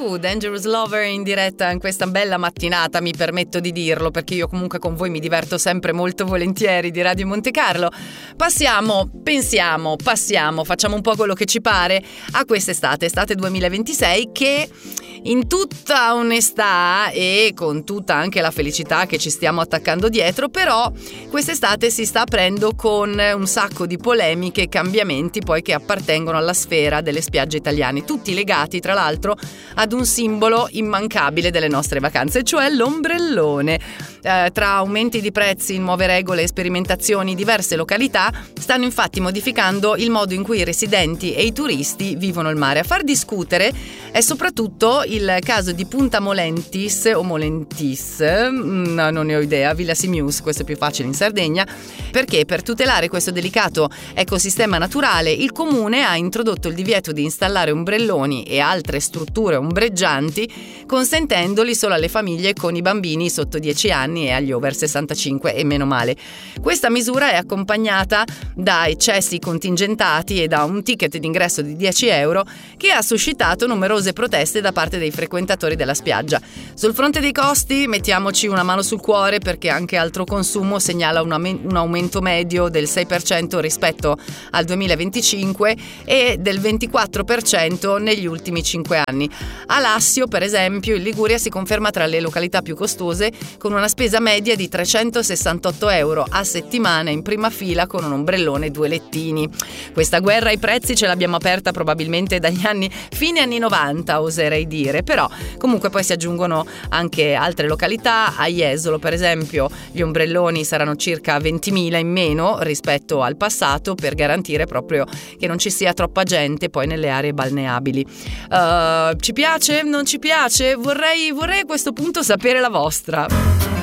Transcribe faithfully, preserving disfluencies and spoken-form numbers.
Cuckoo, Dangerous Lover in diretta in questa bella mattinata, mi permetto di dirlo perché io comunque con voi mi diverto sempre molto volentieri di Radio Monte Carlo. Passiamo, pensiamo, passiamo, facciamo un po' quello che ci pare a quest'estate, estate duemilaventisei, che in tutta onestà e con tutta anche la felicità che ci stiamo attaccando dietro, però quest'estate si sta aprendo con un sacco di polemiche e cambiamenti poi che appartengono alla sfera delle spiagge italiane, tutti legati tra l'altro ad un simbolo immancabile delle nostre vacanze, cioè l'ombrellone. Eh, tra aumenti di prezzi, nuove regole e sperimentazioni, diverse località stanno infatti modificando il modo in cui i residenti e i turisti vivono il mare. A far discutere è soprattutto il caso di Punta Molentis o Molentis, no, non ne ho idea, Villa Simius, questo è più facile in Sardegna, perché per tutelare questo delicato ecosistema naturale il comune ha introdotto il divieto di installare ombrelloni e altre strutture ombreggianti, consentendoli solo alle famiglie con i bambini sotto dieci anni e agli over sessantacinque, e meno male. Questa misura è accompagnata da eccessi contingentati e da un ticket d'ingresso di dieci euro che ha suscitato numerose proteste da parte dei frequentatori della spiaggia. Sul fronte dei costi mettiamoci una mano sul cuore, perché anche altro consumo segnala un, am- un aumento medio del sei per cento rispetto al duemilaventicinque e del ventiquattro per cento negli ultimi cinque anni. A Lassio, per esempio, in Liguria si conferma tra le località più costose, con una spesa media di trecentosessantotto euro a settimana in prima fila con un ombrellone e due lettini. Questa guerra ai prezzi ce l'abbiamo aperta probabilmente dagli anni fine anni novanta, oserei dire, però comunque poi si aggiungono anche altre località. A Jesolo, per esempio, gli ombrelloni saranno circa ventimila in meno rispetto al passato, per garantire proprio che non ci sia troppa gente poi nelle aree balneabili. Uh, ci piace? Non ci piace? Vorrei, vorrei a questo punto sapere la vostra.